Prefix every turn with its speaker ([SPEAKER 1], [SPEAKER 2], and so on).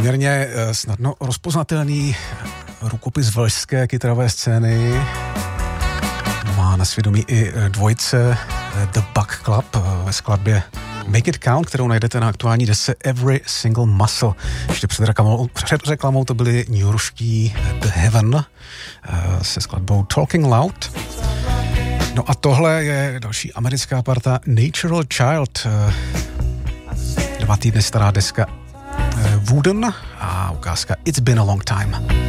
[SPEAKER 1] poměrně snadno rozpoznatelný rukopis velšské kytarové scény. Má na svědomí i dvojice The Buck Club ve skladbě Make It Count, kterou najdete na aktuální desce Every Single Muscle. Ještě před reklamou to byli newyorský The Heaven se skladbou Talking Loud. No a tohle je další americká parta Natural Child. 2 týdny stará deska Wooden a ukázka It's Been a Long Time.